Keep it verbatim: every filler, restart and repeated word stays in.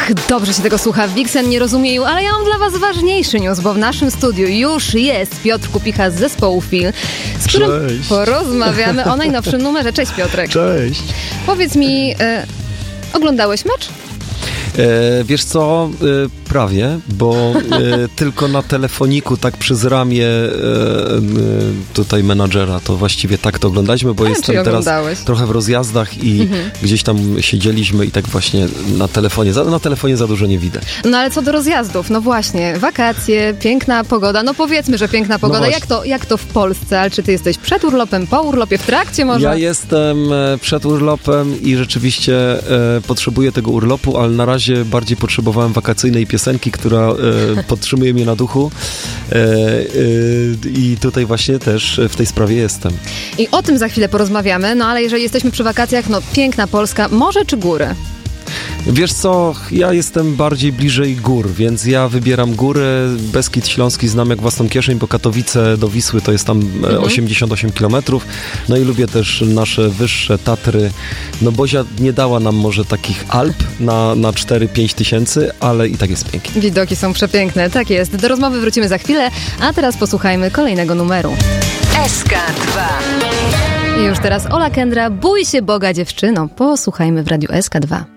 Ach, dobrze się tego słucha. Wixen nie rozumieją, ale ja mam dla was ważniejszy news, bo w naszym studiu już jest Piotr Kupicha z zespołu Feel, z którym Cześć. porozmawiamy o najnowszym numerze. Cześć, Piotrek. Cześć. Powiedz mi, e, oglądałeś mecz? E, wiesz co, e, prawie, bo e, tylko na telefoniku, tak przez ramię e, e, tutaj menadżera, to właściwie tak to oglądaliśmy, bo A, jestem czyli teraz oglądałeś. trochę w rozjazdach i Mhm. gdzieś tam siedzieliśmy i tak właśnie na telefonie, za, na telefonie za dużo nie widać. No ale co do rozjazdów, no właśnie, wakacje, piękna pogoda, no powiedzmy, że piękna pogoda. No jak, to, jak to w Polsce? Ale czy ty jesteś przed urlopem, po urlopie, w trakcie może? Ja jestem e, przed urlopem i rzeczywiście e, potrzebuję tego urlopu, ale na razie bardziej potrzebowałem wakacyjnej piosenki, która e, podtrzymuje mnie na duchu e, e, i tutaj właśnie też w tej sprawie jestem. I o tym za chwilę porozmawiamy, no ale jeżeli jesteśmy przy wakacjach, no piękna Polska, morze czy góry? Wiesz co, ja jestem bardziej bliżej gór, więc ja wybieram góry. Beskid Śląski znam jak własną kieszeń, bo Katowice do Wisły to jest tam mhm. osiemdziesiąt osiem kilometrów. No i lubię też nasze wyższe Tatry. No Bozia nie dała nam może takich Alp na, na cztery pięć tysięcy, ale i tak jest pięknie. Widoki są przepiękne, tak jest. Do rozmowy wrócimy za chwilę, a teraz posłuchajmy kolejnego numeru. S K dwa. I już teraz Ola Kendra, Bój się Boga dziewczyno. Posłuchajmy w Radiu S K dwa.